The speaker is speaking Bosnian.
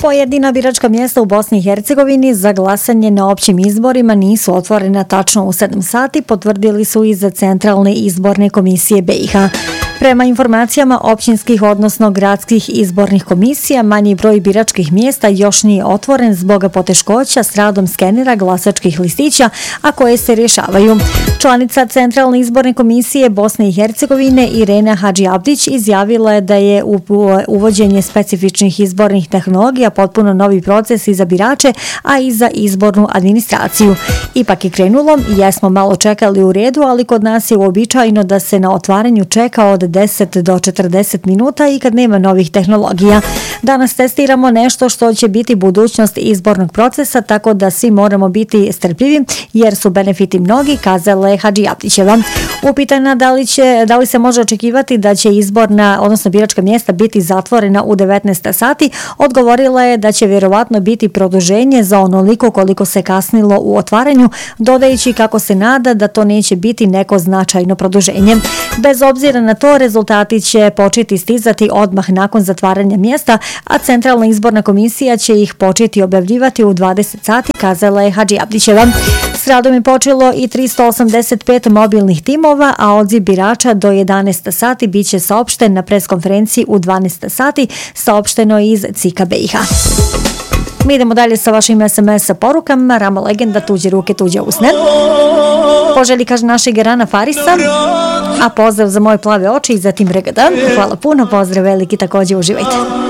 Pojedina biračka mjesta u Bosni i Hercegovini za glasanje na općim izborima nisu otvorena tačno u 7 sati, potvrdili su iz Centralne izborne komisije BiH. Prema informacijama općinskih, odnosno gradskih izbornih komisija, manji broj biračkih mjesta još nije otvoren zbog poteškoća s radom skenera glasačkih listića, a koje se rješavaju. Članica Centralne izborne komisije Bosne i Hercegovine Irena Hadžiabdić izjavila je da je uvođenje specifičnih izbornih tehnologija potpuno novi proces i za birače, a i za izbornu administraciju. Ipak je krenulo, jesmo malo čekali u redu, ali kod nas je uobičajeno da se na otvaranju čeka od 10 do 40 minuta i kad nema novih tehnologija. Danas testiramo nešto što će biti budućnost izbornog procesa, tako da svi moramo biti strpljivi jer su benefiti mnogi, kazala je Hadžiabdićeva. Upitana da li se može očekivati da će izborna, odnosno biračka mjesta biti zatvorena u 19 sati, odgovorila je da će vjerovatno biti produženje za onoliko koliko se kasnilo u otvaranju, dodajući kako se nada da to neće biti neko značajno produženje. Bez obzira na to, rezultati će početi stizati odmah nakon zatvaranja mjesta, a Centralna izborna komisija će ih početi objavljivati u 20 sati, kazala je Hadžiabdićeva. S radom je počelo i 385 mobilnih timova, a odziv birača do 11 sati bit će saopšten na preskonferenciji u 12 sati, saopšteno iz CIK-a BiH. Mi idemo dalje sa vašim SMS porukama. Rama legenda, tuđe ruke, tuđe usne. Poželi, kaže našeg Rana Farisa, a pozdrav za moje plave oči i zatim Regada. Hvala puno, pozdrav veliki, također uživajte.